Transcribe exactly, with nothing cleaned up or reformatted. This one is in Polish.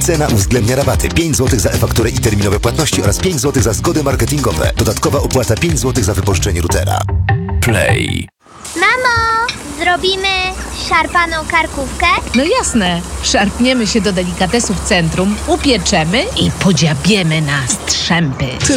Cena uwzględnia rabaty pięć złotych za e-fakturę i terminowe płatności oraz pięć złotych za zgody marketingowe. Dodatkowa opłata pięć złotych za wypożyczenie routera. Play. Mamo, zrobimy szarpaną karkówkę? No jasne. Szarpniemy się do delikatesów centrum, upieczemy i podziabiemy na strzępy.